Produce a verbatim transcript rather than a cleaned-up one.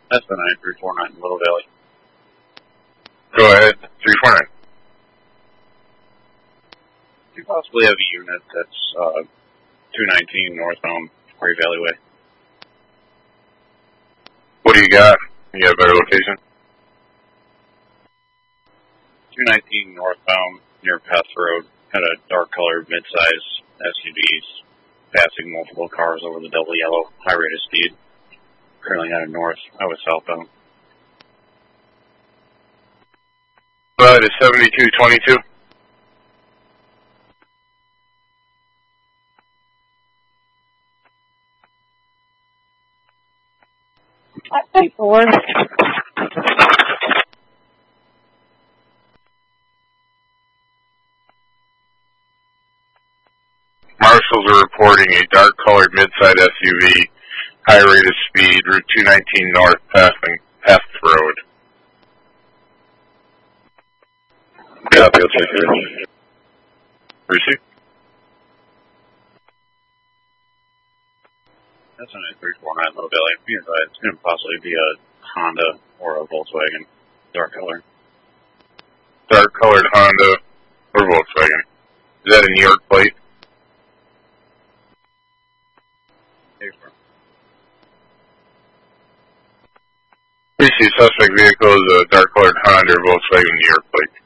That's the nine three four nine Little Valley. Go ahead, three four nine. Do you possibly have a unit that's uh, two nineteen northbound Quarry Valley Way? What do you got? You got a better location? two nineteen northbound near Path Road. Had a dark colored mid-size S U Vs passing multiple cars over the double yellow high rate of speed. Currently headed north. I was southbound. But it's seventy-two twenty-two. That's four. Marshals are reporting a dark-colored mid-size S U V, high rate of speed, Route two nineteen north, passing Path Road. Copy, I'll take it. Receive. That's a nine three four nine Little Valley. Be advised, it's going to possibly be a Honda or a Volkswagen. Dark color. Dark-colored Honda or Volkswagen. Is that a New York plate? Receive. Suspect vehicle is a dark-colored Honda or Volkswagen New York plate.